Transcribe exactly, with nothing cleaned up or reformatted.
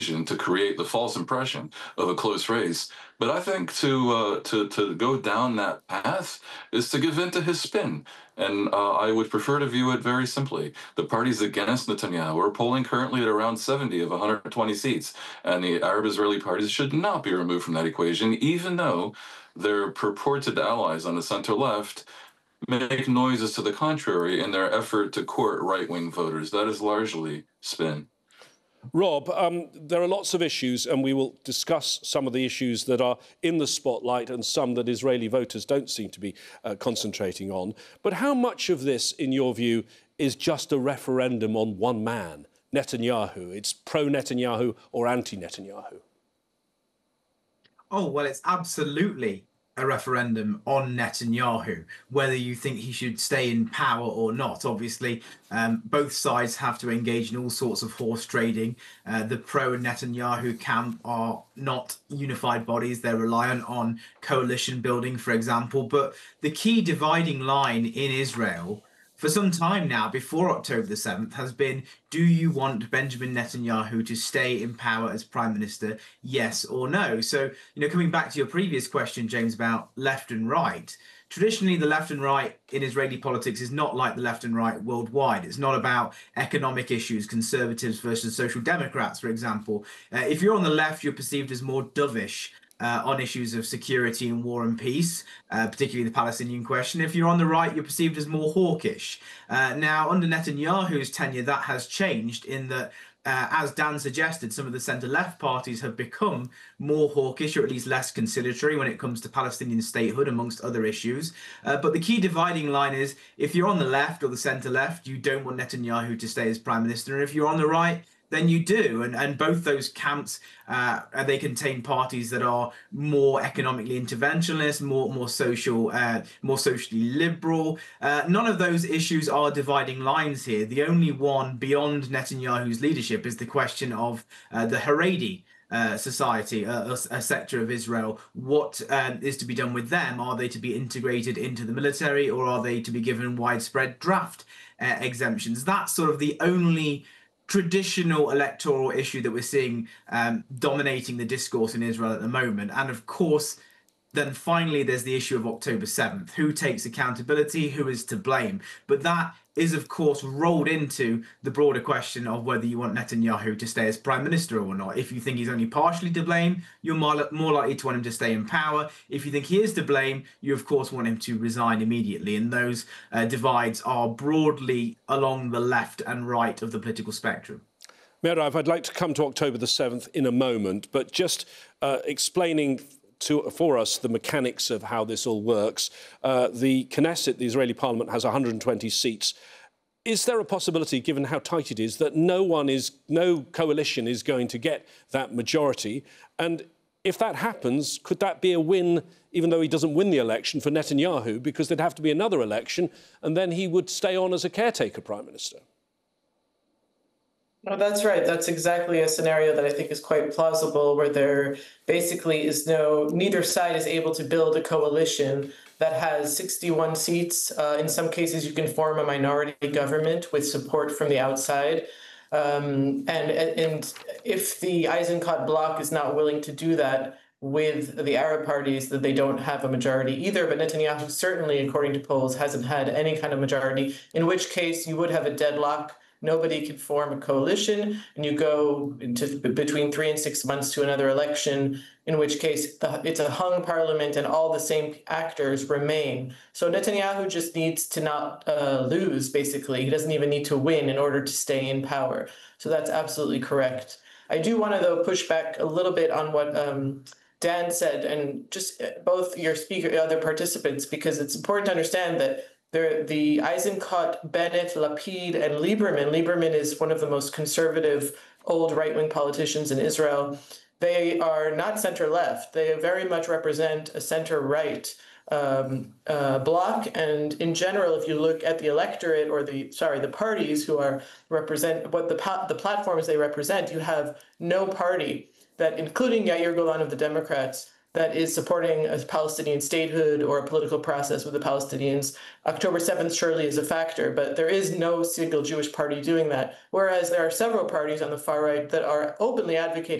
to create the false impression of a close race. But I think to uh, to to go down that path is to give in to his spin. And uh, I would prefer to view it very simply. The parties against Netanyahu are polling currently at around seventy of one hundred twenty seats, and the Arab Israeli parties should not be removed from that equation, even though their purported allies on the center left make noises to the contrary in their effort to court right-wing voters. That is largely spin. Rob, um, there are lots of issues, and we will discuss some of the issues that are in the spotlight and some that Israeli voters don't seem to be uh, concentrating on. But how much of this, in your view, is just a referendum on one man, Netanyahu? It's pro-Netanyahu or anti-Netanyahu? Oh, well, it's absolutely a referendum on Netanyahu, whether you think he should stay in power or not. Obviously, um, both sides have to engage in all sorts of horse trading. Uh, the pro-Netanyahu camp are not unified bodies. They're reliant on coalition building, for example. But the key dividing line in Israel for some time now, before October the seventh, has been, do you want Benjamin Netanyahu to stay in power as prime minister, yes or no? So, you know, coming back to your previous question, James, about left and right, traditionally the left and right in Israeli politics is not like the left and right worldwide. It's not about economic issues, conservatives versus social democrats, for example. Uh, if you're on the left, you're perceived as more dovish Uh, on issues of security and war and peace, uh, particularly the Palestinian question. If you're on the right, you're perceived as more hawkish. Uh, now, under Netanyahu's tenure, that has changed in that, uh, as Dan suggested, some of the centre-left parties have become more hawkish, or at least less conciliatory when it comes to Palestinian statehood, amongst other issues. Uh, but the key dividing line is, if you're on the left or the centre-left, you don't want Netanyahu to stay as prime minister. And if you're on the right, then you do. And and both those camps, uh, they contain parties that are more economically interventionist, more more social, uh, more socially liberal. Uh, none of those issues are dividing lines here. The only one beyond Netanyahu's leadership is the question of uh, the Haredi Uh, society, uh, a, a sector of Israel. What uh, is to be done with them? Are they to be integrated into the military, or are they to be given widespread draft uh, exemptions? That's sort of the only traditional electoral issue that we're seeing um, dominating the discourse in Israel at the moment. And of course, then finally, there's the issue of October seventh. Who takes accountability? Who is to blame? But that is, of course, rolled into the broader question of whether you want Netanyahu to stay as prime minister or not. If you think he's only partially to blame, you're more, more likely to want him to stay in power. If you think he is to blame, you, of course, want him to resign immediately. And those uh, divides are broadly along the left and right of the political spectrum. Merav, I'd like to come to October the seventh in a moment, but just uh, explaining To, for us the mechanics of how this all works. Uh, the Knesset, the Israeli parliament, has one hundred twenty seats. Is there a possibility, given how tight it is, that no one is, no coalition is going to get that majority? And if that happens, could that be a win, even though he doesn't win the election, for Netanyahu, because there'd have to be another election, and then he would stay on as a caretaker prime minister? No, that's right. That's exactly a scenario that I think is quite plausible, where there basically is no, neither side is able to build a coalition that has sixty-one seats. Uh, in some cases, you can form a minority government with support from the outside. Um, and, and if the Eisenkot bloc is not willing to do that with the Arab parties, that they don't have a majority either. But Netanyahu certainly, according to polls, hasn't had any kind of majority, in which case you would have a deadlock. Nobody can form a coalition, and you go into between three and six months to another election, in which case the, it's a hung parliament and all the same actors remain. So Netanyahu just needs to not uh, lose, basically. He doesn't even need to win in order to stay in power. So that's absolutely correct. I do want to, though, push back a little bit on what um, Dan said, and just both your speaker, other participants, because it's important to understand that The, the Eisenkot, Bennett, Lapid, and Lieberman. Lieberman is one of the most conservative old right-wing politicians in Israel. They are not center-left. They very much represent a center-right um, uh, bloc. And in general, if you look at the electorate, or the sorry, the parties who are represent what the the platforms they represent, you have no party that, including Yair Golan of the Democrats, that is supporting a Palestinian statehood or a political process with the Palestinians, October seventh surely is a factor, but there is no single Jewish party doing that. Whereas there are several parties on the far right that are openly advocating